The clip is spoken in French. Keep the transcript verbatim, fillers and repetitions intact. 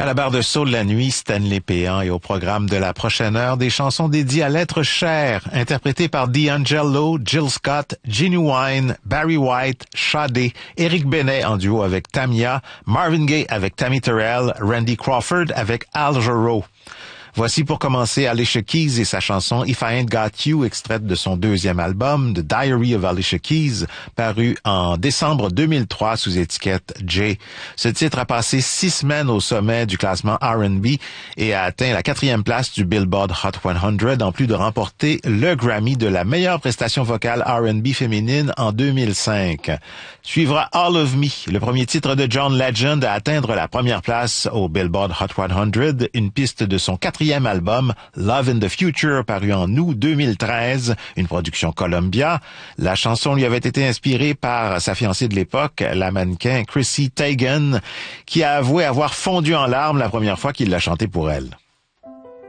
À la barre de Saul la nuit, Stanley Péan, et au programme de la prochaine heure, des chansons dédiées à l'être cher, interprétées par D'Angelo, Jill Scott, Genuine, Barry White, Sade, Eric Benet en duo avec Tamia, Marvin Gaye avec Tammy Terrell, Randy Crawford avec Al Jarreau. Voici pour commencer Alicia Keys et sa chanson If I Ain't Got You, extraite de son deuxième album, The Diary of Alicia Keys, paru en décembre deux mille trois sous étiquette J. Ce titre a passé six semaines au sommet du classement R and B et a atteint la quatrième place du Billboard Hot cent, en plus de remporter le Grammy de la meilleure prestation vocale R and B féminine en deux mille cinq. Suivra All of Me, le premier titre de John Legend à atteindre la première place au Billboard Hot cent, une piste de son quatrième album Love in the Future, paru en août deux mille treize, une production Columbia. La chanson lui avait été inspirée par sa fiancée de l'époque, la mannequin Chrissy Teigen, qui a avoué avoir fondu en larmes la première fois qu'il l'a chantée pour elle.